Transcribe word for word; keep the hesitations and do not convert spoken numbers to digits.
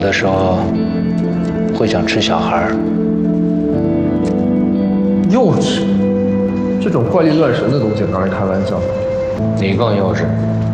的时候会想吃小孩儿。 幼稚，这种怪力乱神的东西拿来开玩笑。 你更幼稚。